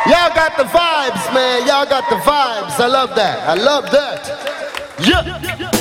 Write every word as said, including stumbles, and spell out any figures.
Y'all got the vibes, man. Y'all got the vibes. I love that. I love that. Yeah.